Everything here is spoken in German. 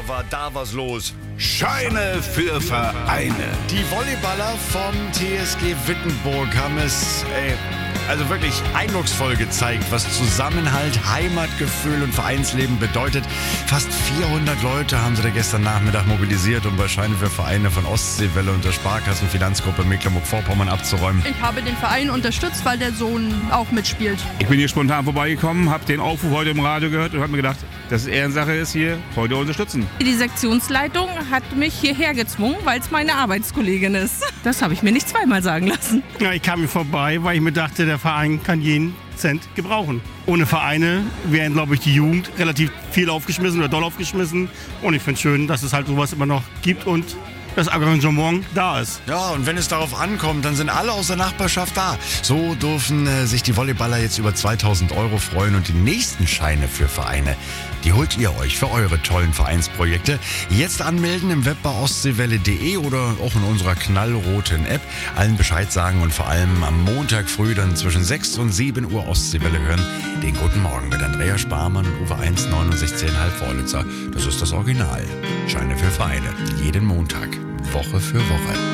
war da was los. Scheine für Vereine. Die Volleyballer vom TSG Wittenburg haben es also wirklich eindrucksvoll gezeigt, was Zusammenhalt, Heimatgefühl und Vereinsleben bedeutet. Fast 400 Leute haben sie da gestern Nachmittag mobilisiert, um bei Scheine für Vereine von Ostseewelle und der Sparkassenfinanzgruppe Mecklenburg-Vorpommern abzuräumen. Ich habe den Verein unterstützt, weil der Sohn auch mitspielt. Ich bin hier spontan vorbeigekommen, habe den Aufruf heute im Radio gehört und habe mir gedacht, dass es Ehrensache ist, hier heute unterstützen. Die Sektionsleitung hat mich hierher gezwungen, weil es meine Arbeitskollegin ist. Das habe ich mir nicht zweimal sagen lassen. Ja, ich kam hier vorbei, weil ich mir dachte, der Verein kann jeden Cent gebrauchen. Ohne Vereine wären, glaube ich, die Jugend relativ viel aufgeschmissen oder doll aufgeschmissen. Und ich finde es schön, dass es halt sowas immer noch gibt und das Engagement da ist. Ja, und wenn es darauf ankommt, dann sind alle aus der Nachbarschaft da. So dürfen sich die Volleyballer jetzt über 2.000 € freuen und die nächsten Scheine für Vereine, die holt ihr euch für eure tollen Vereinsprojekte. Jetzt anmelden im Web bei ostseewelle.de oder auch in unserer knallroten App. Allen Bescheid sagen und vor allem am Montag früh dann zwischen 6 und 7 Uhr Ostseewelle hören. Den Guten Morgen mit Andrea Sparmann und Uwe 1,69,5 Vorlitzer. Das ist das Original. Scheine für Vereine. Jeden Montag. Woche für Woche.